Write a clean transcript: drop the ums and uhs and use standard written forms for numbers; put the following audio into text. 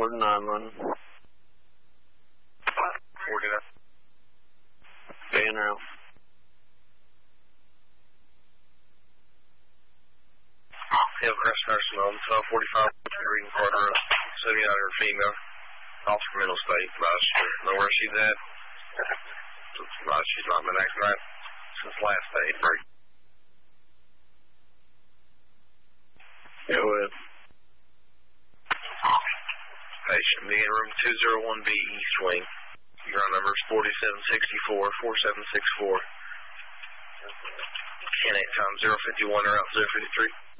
49 London. 49. Van around. Hillcrest Nursing Home, 1245 Green Carter, 79 female, officer mental state. Know where she's at? She's not been acting right since last day. Go ahead. Patient being room 201B East Wing. Your number is 4764-4764. Connect time 051 or out 053.